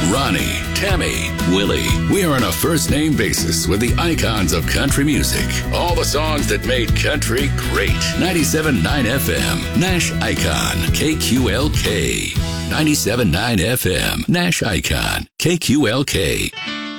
Ronnie, Tammy, Willie. We are on a first-name basis with the icons of country music. All the songs that made country great. 97.9 FM, Nash Icon, KQLK. 97.9 FM, Nash Icon, KQLK.